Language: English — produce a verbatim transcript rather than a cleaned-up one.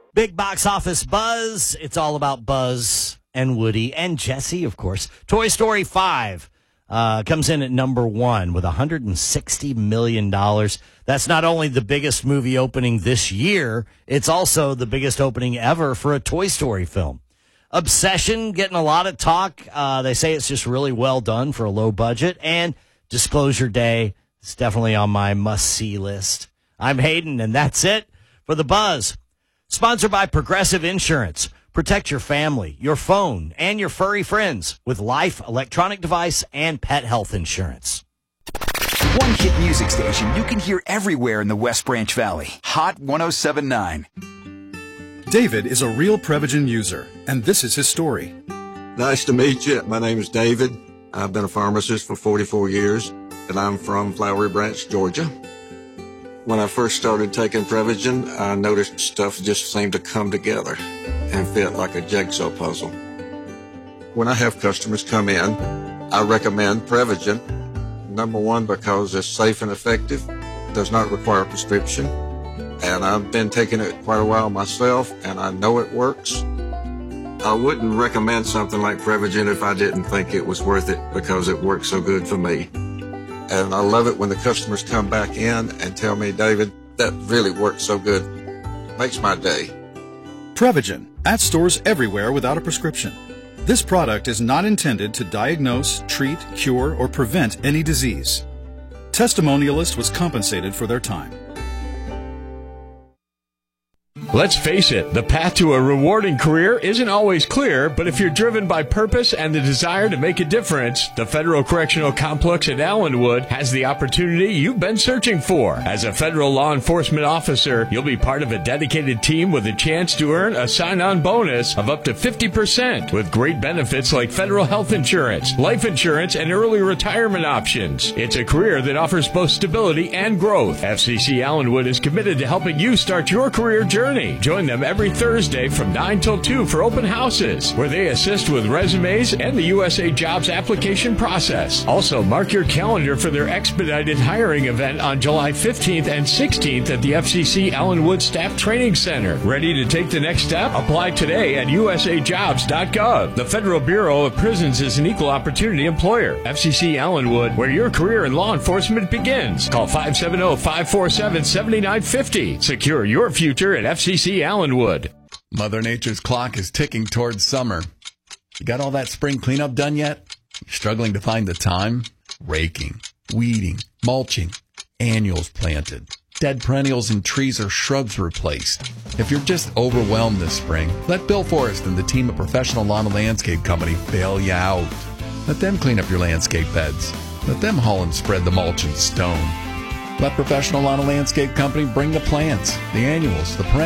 Big box office buzz. It's all about Buzz and Woody and Jesse, of course. Toy Story five uh, comes in at number one with one hundred sixty million dollars. That's not only the biggest movie opening this year, it's also the biggest opening ever for a Toy Story film. Obsession getting a lot of talk. Uh, they say it's just really well done for a low budget. And Disclosure Day is definitely on my must-see list. I'm Hayden, and that's it for The Buzz. Sponsored by Progressive Insurance. Protect your family, your phone, and your furry friends with life, electronic device, and pet health insurance. One hit music station you can hear everywhere in the West Branch Valley. Hot one oh seven point nine. David is a real Prevagen user, and this is his story. Nice to meet you. My name is David. I've been a pharmacist for forty-four years, and I'm from Flowery Branch, Georgia. When I first started taking Prevagen, I noticed stuff just seemed to come together and fit like a jigsaw puzzle. When I have customers come in, I recommend Prevagen. Number one, because it's safe and effective, does not require a prescription, and I've been taking it quite a while myself, and I know it works. I wouldn't recommend something like Prevagen if I didn't think it was worth it because it works so good for me. And I love it when the customers come back in and tell me, David, that really works so good. Makes my day. Prevagen, at stores everywhere without a prescription. This product is not intended to diagnose, treat, cure, or prevent any disease. Testimonialist was compensated for their time. Let's face it, the path to a rewarding career isn't always clear, but if you're driven by purpose and the desire to make a difference, the Federal Correctional Complex at Allenwood has the opportunity you've been searching for. As a federal law enforcement officer, you'll be part of a dedicated team with a chance to earn a sign-on bonus of up to fifty percent with great benefits like federal health insurance, life insurance, and early retirement options. It's a career that offers both stability and growth. F C C Allenwood is committed to helping you start your career journey. Join them every Thursday from nine till two for open houses, where they assist with resumes and the U S A Jobs application process. Also, mark your calendar for their expedited hiring event on July fifteenth and sixteenth at the F C C Allenwood Staff Training Center. Ready to take the next step? Apply today at U S A jobs dot gov. The Federal Bureau of Prisons is an equal opportunity employer. F C C Allenwood, where your career in law enforcement begins. Call five seven zero, five four seven, seven nine five zero. Secure your future at F C C Allenwood. Mother Nature's clock is ticking towards summer. You got all that spring cleanup done yet? You're struggling to find the time? Raking, weeding, mulching, annuals planted, dead perennials and trees or shrubs replaced. If you're just overwhelmed this spring, let Bill Forrest and the team at Professional Lawn and Landscape Company bail you out. Let them clean up your landscape beds. Let them haul and spread the mulch and stone. Let Professional Lawn and Landscape Company bring the plants, the annuals, the perennials,